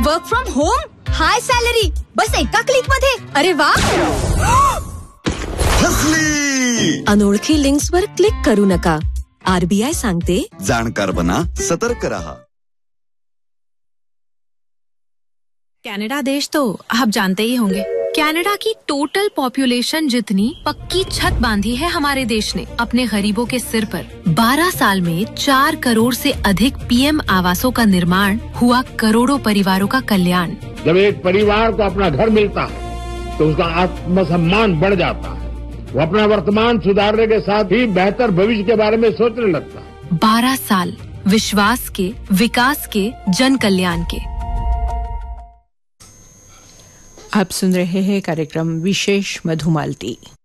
Work from home, hi salary, बस एका click मध्ये. अरे वा. अनोळखी लिंक्सवर क्लिक करू नका. RBI सांगते, जाणकार बना, सतर्क रहा. कनाडा देश तो आप जानते ही होंगे. कनाडा की टोटल पॉपुलेशन जितनी पक्की छत बांधी है हमारे देश ने अपने गरीबों के सिर पर. 12 साल में 4 करोड़ से अधिक PM आवासों का निर्माण हुआ, करोड़ों परिवारों का कल्याण. जब एक परिवार को अपना घर मिलता है तो उसका आत्मसम्मान बढ़ जाता है. वो अपना वर्तमान सुधारने के साथ ही बेहतर भविष्य के बारे में सोचने लगता है. 12 साल विश्वास के, विकास के, जन कल्याण के. आप सुन रहे हैं कार्यक्रम विशेष मधुमालती.